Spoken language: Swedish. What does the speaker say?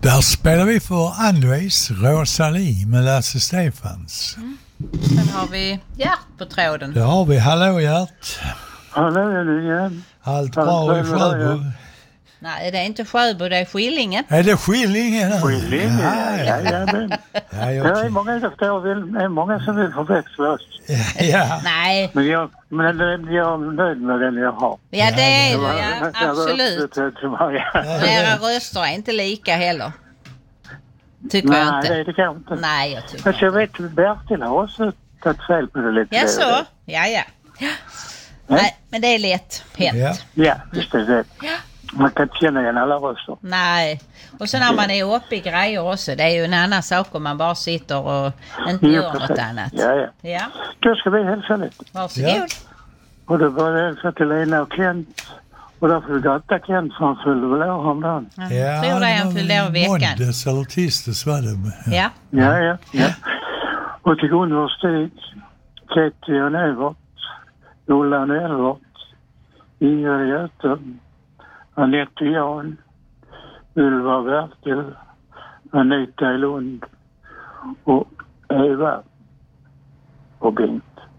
Där spelar vi för Andres Rosalie med Lasse Stefans. Sen har vi Gert på tråden. Det har vi. Hallå Gert. Hallå igen. Allt bra i Sjöbo? Nej, det är inte Sjöbo, det är Skillingen. Är det Skillingen? Skillingen? Ja. Ja, Det är många som det är många som vill förväxla oss. Ja. Nej. Men jag är nöjd med den jag har. Ja, det är du, ja. Absolut. Ja. Era röster är inte lika heller. Tycker jag inte. Nej, det kan jag inte. Nej, jag tycker Men jag vet att Bertil har också tagit fel på det lite. Ja, så. Ja. Nej, men det är lätt hänt. Ja, just det. Man kan inte känna igen alla röster. Nej. Och så när man är uppe i grejer också. Det är ju en annan sak om man bara sitter och inte gör något annat. Ja. Då ska vi hälsa lite. Varsågod. Ja. Och då börjar jag hälsa till Lena och Kent. Och därför vill jag gratta Kent för han fyllde väl år om dagen. Jag tror det han fyllde år i veckan. Måndags eller tisdags var det. Ja. Ja. Och till Gunvor Stig, Ketty och Nevert, Ulla och Nevert, Ingrid Göte, Anette Jan, Ylva Bertil, Anita i Lund och Eva och Bengt.